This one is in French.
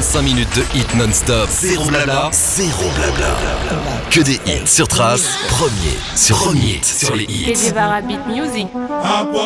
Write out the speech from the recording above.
45 minutes de hit non-stop. Zéro blabla, zéro blabla. Que des hits sur Trace, premier sur les hits. Que Guevara Beat Music.